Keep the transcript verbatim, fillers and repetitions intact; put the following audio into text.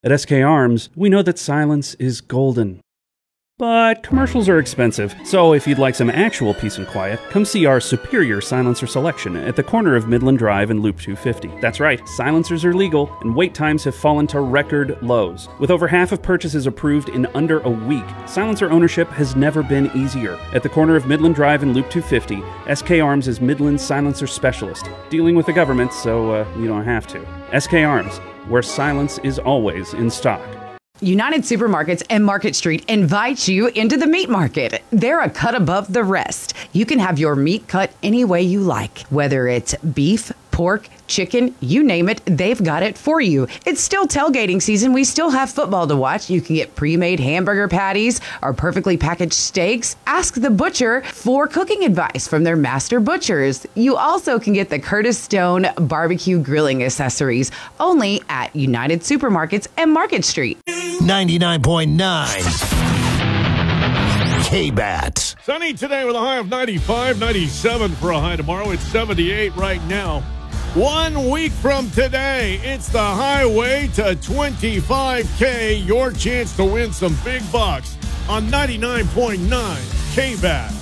At S K Arms, we know that silence is golden. But commercials are expensive, so if you'd like some actual peace and quiet, come see our superior silencer selection at the corner of Midland Drive and Loop two fifty. That's right, silencers are legal, and wait times have fallen to record lows. With over half of purchases approved in under a week, silencer ownership has never been easier. At the corner of Midland Drive and Loop two fifty, S K Arms is Midland's silencer specialist, dealing with the government so uh, you don't have to. S K Arms, where silence is always in stock. United Supermarkets and Market Street invite you into the meat market. They're a cut above the rest. You can have your meat cut any way you like, whether it's beef, pork, chicken, you name it, they've got it for you. It's still tailgating season. We still have football to watch. You can get pre-made hamburger patties or perfectly packaged steaks. Ask the butcher for cooking advice from their master butchers. You also can get the Curtis Stone barbecue grilling accessories only at United Supermarkets and Market Street. ninety-nine point nine K-Bat. Sunny today with a high of ninety-five, ninety-seven for a high tomorrow. It's seventy-eight right now. One week from today, it's the highway to twenty-five K. Your chance to win some big bucks on ninety-nine point nine K-Bat.